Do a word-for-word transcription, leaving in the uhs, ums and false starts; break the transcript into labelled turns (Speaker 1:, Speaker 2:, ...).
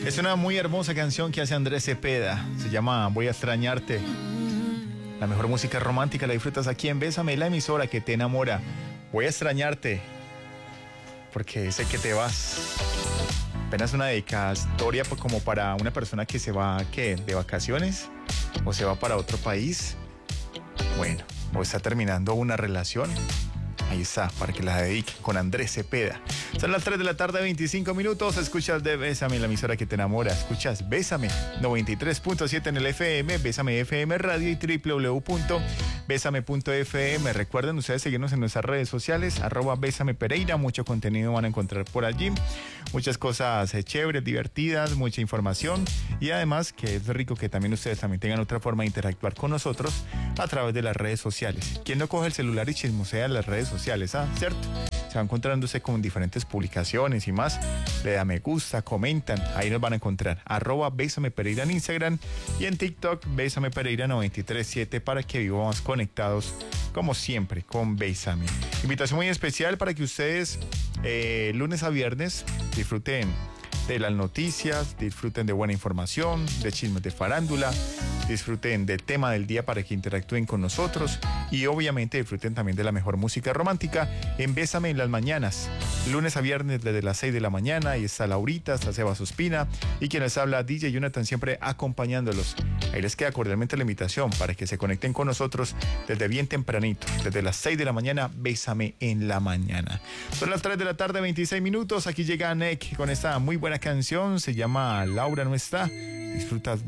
Speaker 1: Es una muy hermosa canción que hace Andrés Cepeda. Se llama Voy a extrañarte. La mejor música romántica la disfrutas aquí en Bésame, la emisora que te enamora. Voy a extrañarte porque sé que te vas. Apenas una dedicatoria como para una persona que se va, ¿qué? ¿De vacaciones? ¿O se va para otro país? Bueno, o está terminando una relación. Ahí está, para que la dedique con Andrés Cepeda. Son las tres de la tarde, veinticinco minutos. Escuchas de Bésame, la emisora que te enamora. Escuchas Bésame, noventa y tres punto siete en el F M, Bésame F M Radio y doble u doble u doble u punto bésame punto f m. Recuerden ustedes seguirnos en nuestras redes sociales, arroba Bésame Pereira. Mucho contenido van a encontrar por allí. Muchas cosas eh, chéveres, divertidas, mucha información. Y además que es rico que también ustedes también tengan otra forma de interactuar con nosotros a través de las redes sociales. ¿Quién no coge el celular y chismosea en las redes sociales? ¿Ah? ¿Cierto? Se va encontrándose con diferentes publicaciones y más. Le da me gusta, comentan, ahí nos van a encontrar. Arroba Bésame Pereira en Instagram y en TikTok Bésame Pereira noventa y tres punto siete para que vivamos conectados como siempre con Bésame. Invitación muy especial para que ustedes eh, lunes a viernes disfruten de las noticias, disfruten de buena información, de chismes de farándula, disfruten del tema del día para que interactúen con nosotros y obviamente disfruten también de la mejor música romántica en Bésame en las mañanas, lunes a viernes desde las seis de la mañana. Ahí está Laurita, está Seba Suspina y quien les habla D J Jonathan siempre acompañándolos. Ahí les queda cordialmente la invitación para que se conecten con nosotros desde bien tempranito, desde las seis de la mañana, Bésame en la mañana. Son las tres de la tarde, veintiséis minutos. Aquí llega Nick con esta muy buena canción, se llama Laura no está. Disfrutas